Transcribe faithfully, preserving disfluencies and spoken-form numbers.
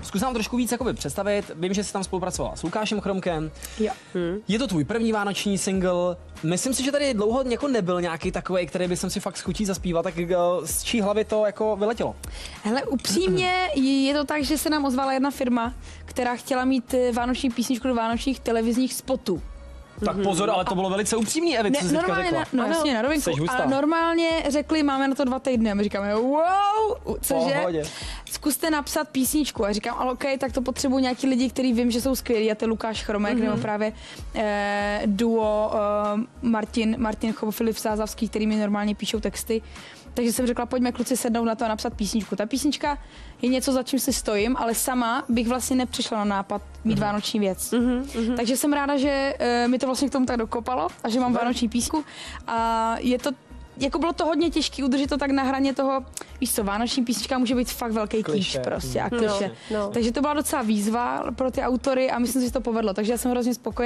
zkus nám trošku víc jakoby představit. Vím, že jsi tam spolupracovala s Lukášem Chromkem. Jo. Hmm. Je to tvůj první vánoční single. Myslím si, že tady dlouho jako nebyl nějaký takový, který by jsem si fakt schutí zaspívat, tak z čí hlavy to jako vyletělo? Hele, upřímně je to tak, že se nám ozvala jedna firma, která chtěla mít vánoční písničku do vánočních televizních spotů. Tak pozor, ale to bylo velice upřímný, Evi, co jsi teďka řekla. No jasně, na rovinku. A normálně řekli, máme na to dva týdny a my říkáme, wow, cože? Pohodě. Zkuste napsat písničku a říkám, ale okej, okay, tak to potřebuji nějaký lidi, který vím, že jsou skvělí, a to je Lukáš Chromek, mm-hmm. nebo právě eh, duo eh, Martin, Martin Chobo, Filip Sázavský, který mi normálně píšou texty. Takže jsem řekla, pojďme kluci sednout na to a napsat písničku. Ta písnička je něco, za čím si stojím, ale sama bych vlastně nepřišla na nápad mít mm-hmm. vánoční věc. Mm-hmm. Takže jsem ráda, že uh, mi to vlastně k tomu tak dokopalo a že mám Super. vánoční písku. A je to, jako bylo to hodně těžké udržet to tak na hraně toho, víš co, vánoční písnička může být fakt velký kýč prostě a kliše. No, no. Takže to byla docela výzva pro ty autory a myslím si, že to povedlo. Takže já jsem hrozně spokojená.